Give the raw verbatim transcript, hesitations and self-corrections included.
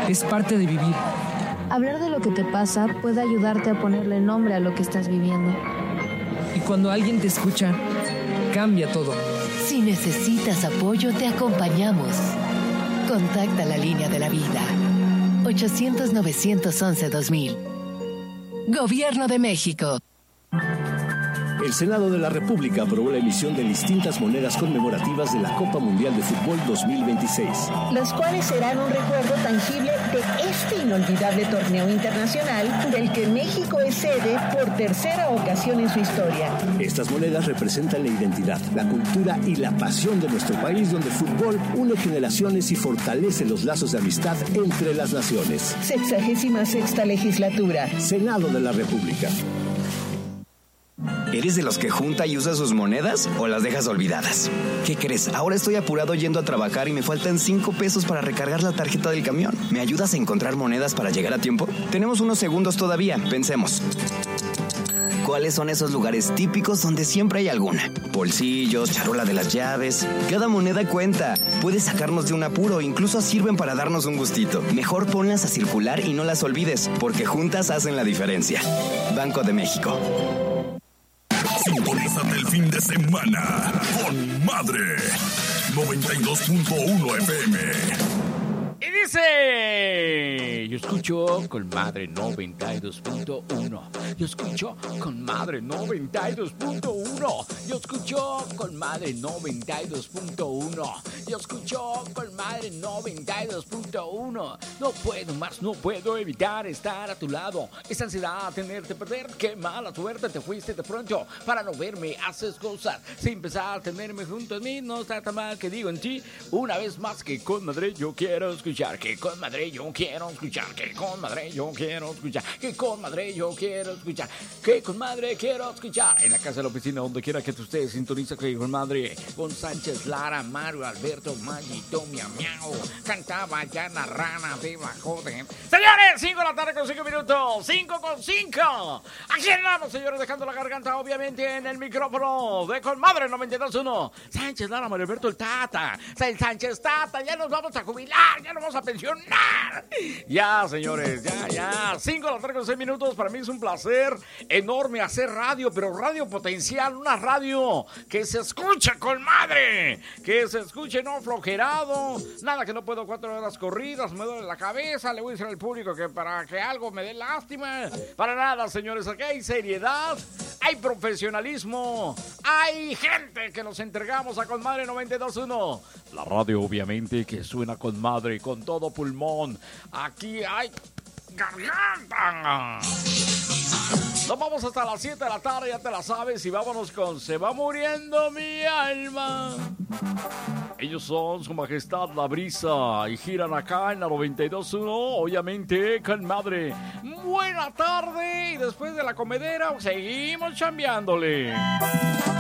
Es parte de vivir. Hablar de lo que te pasa puede ayudarte a ponerle nombre a lo que estás viviendo. Y cuando alguien te escucha, cambia todo. Si necesitas apoyo, te acompañamos. Contacta la línea de la vida. ochocientos, novecientos once, dos mil. Gobierno de México. El Senado de la República aprobó la emisión de distintas monedas conmemorativas de la Copa Mundial de Fútbol dos mil veintiséis. Las cuales serán un recuerdo tangible de este inolvidable torneo internacional del que México es sede por tercera ocasión en su historia. Estas monedas representan la identidad, la cultura y la pasión de nuestro país, donde el fútbol une generaciones y fortalece los lazos de amistad entre las naciones. Sexagésima sexta legislatura. Senado de la República. ¿Eres de los que junta y usa sus monedas o las dejas olvidadas? ¿Qué crees? Ahora estoy apurado yendo a trabajar y me faltan cinco pesos para recargar la tarjeta del camión. ¿Me ayudas a encontrar monedas para llegar a tiempo? Tenemos unos segundos todavía, pensemos. ¿Cuáles son esos lugares típicos donde siempre hay alguna? Bolsillos, charola de las llaves. Cada moneda cuenta. Puede sacarnos de un apuro, incluso sirven para darnos un gustito. Mejor ponlas a circular y no las olvides, porque juntas hacen la diferencia. Banco de México. Sintonízate el fin de semana con Madre noventa y dos punto uno F M. Y dice, yo escucho con Madre noventa y dos punto uno. Yo escucho con Madre noventa y dos punto uno. Yo escucho con Madre noventa y dos punto uno. Yo escucho con Madre noventa y dos punto uno. No puedo más, no puedo evitar estar a tu lado. Esa ansiedad, tenerte, perder, qué mala suerte, te fuiste de pronto. Para no verme, haces cosas sin pensar, tenerme junto a mí. No está tan mal que digo en ti. Una vez más que con Madre yo quiero escuchar. Que con Madre yo quiero escuchar. Que con Madre yo quiero escuchar. Que con Madre yo quiero escuchar. Que con Madre quiero escuchar. En la casa, de la oficina, donde quiera que tú estés, sintoniza que con Madre. Con Sánchez, Lara, Mario, Alberto, Magito, Miau, Miau. Cantaba ya la rana debajo de... Señores, cinco de la tarde con cinco minutos. cinco con cinco. Aquí andamos, señores, dejando la garganta, obviamente, en el micrófono de con Madre noventa y dos punto uno. Sánchez, Lara, Mario, Alberto, el Tata. Sánchez, Tata, ya nos vamos a jubilar, ya nos vamos a pensionar. Ya, señores, ya, ya. cinco de la tarde con seis minutos. Para mí es un placer enorme hacer radio, pero radio potencial, una radio que se escucha con Madre, que se escuche no flojerado, nada que no puedo cuatro horas corridas, me duele la cabeza, le voy a decir al público que para que algo me dé lástima, para nada, señores, aquí hay seriedad, hay profesionalismo, hay gente que nos entregamos a con Madre noventa y dos punto uno, la radio obviamente que suena con Madre, con todo pulmón, aquí hay garganta. Nos vamos hasta las siete de la tarde, ya te la sabes, y vámonos con Se va muriendo mi alma. Ellos son Su Majestad La Brisa y giran acá en la noventa y dos punto uno, obviamente con Madre. Buena tarde, y después de la comedera seguimos chambeándole.